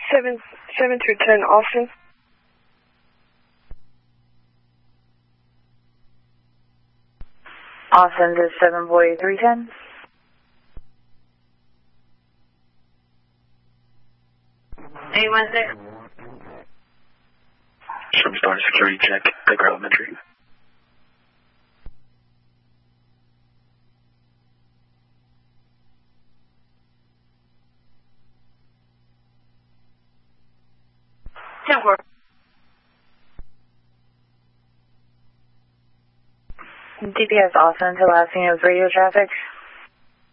7-10 Austin. Austin to 7-310. Anyone there? Some star security check, Baker Elementary. DPS Austin to last scene of radio traffic.